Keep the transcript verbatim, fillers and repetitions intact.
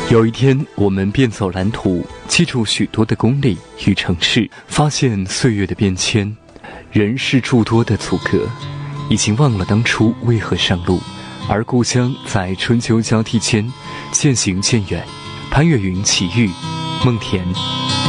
有一天，我们遍走蓝图，记住许多的公里与城市，发现岁月的变迁，人事诸多的阻隔，已经忘了当初为何上路。而故乡在春秋交替间渐行渐远。潘越云奇遇，梦田。